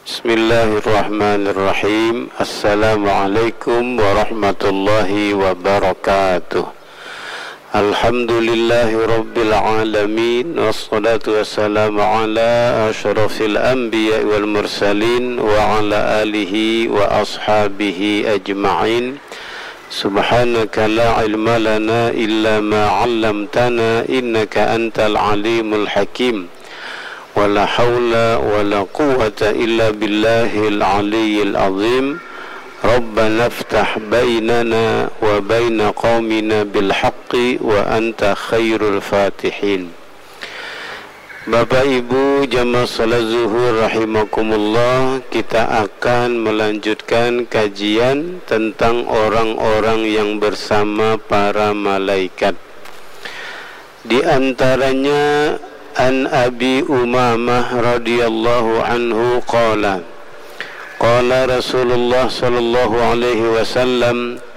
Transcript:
Bismillahirrahmanirrahim. Assalamualaikum warahmatullahi wabarakatuh. Alhamdulillahi rabbil alamin, wassalatu wassalamu ala asyrafil anbiya wal mursalin wa ala alihi wa ashabihi ajma'in. Subhanaka la ilma lana illa ma 'allamtana innaka antal alimul hakim. Wala hawla wala quwwata illa billahil aliyyil azim. Rabbana iftah bainana wa baina qaumina bil haqqi wa anta khairul fatihin. Bapak Ibu jamaah salat zuhur rahimakumullah, kita akan melanjutkan kajian tentang orang-orang yang bersama para malaikat. Di antaranya An Abi Umamah radhiyallahu anhu qala Rasulullah sallallahu alaihi wasallam